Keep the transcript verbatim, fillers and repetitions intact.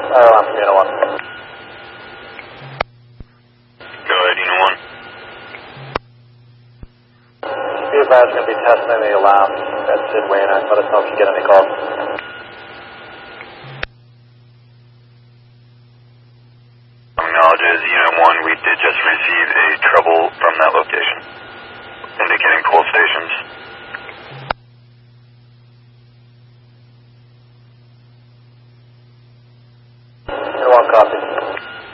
Fire alarm from Unit one. Go ahead, Unit one. Be advised, going to be testing the alarm at Sid Wainwright. Let us know if you get any calls. Acknowledges Unit one, we did just receive a trouble from that location, indicating pull stations.